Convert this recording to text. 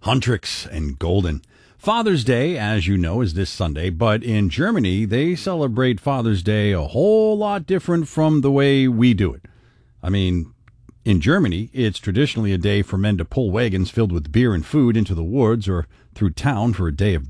Huntrix and Golden. Father's Day, as you know, is this Sunday, but in Germany, they celebrate Father's Day a whole lot different from the way we do it. I mean, in Germany, it's traditionally a day for men to pull wagons filled with beer and food into the woods or through town for a day of